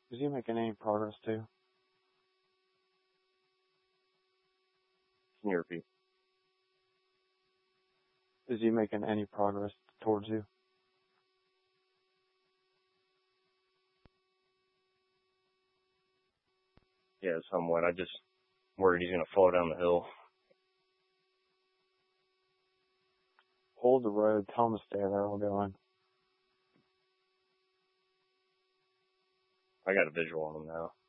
Is he making any progress too? Can you repeat? Is he making any progress towards you? Yeah, somewhat. I just worried he's going to fall down the hill. Hold the road. Tell him to stay there. I'll go in. I got a visual on him now.